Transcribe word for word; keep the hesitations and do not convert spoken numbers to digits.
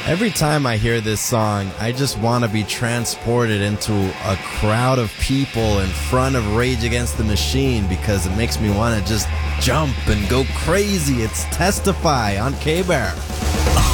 Every time I hear this song, I just want to be transported into a crowd of people in front of Rage Against the Machine because it makes me want to just jump and go crazy. It's Testify on K-Bear.